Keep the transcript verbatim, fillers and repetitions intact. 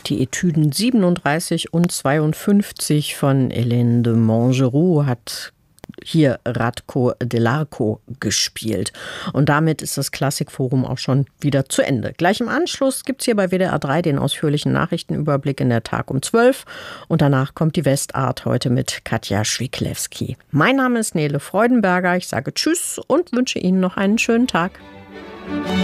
die Etüden siebenunddreißig und zweiundfünfzig von Hélène de Montgeroux hat hier Radko Delarco gespielt. Und damit ist das Klassikforum auch schon wieder zu Ende. Gleich im Anschluss gibt es hier bei W D R drei den ausführlichen Nachrichtenüberblick in der Tag um zwölf. Und danach kommt die Westart heute mit Katja Schwiklewski. Mein Name ist Nele Freudenberger. Ich sage Tschüss und wünsche Ihnen noch einen schönen Tag.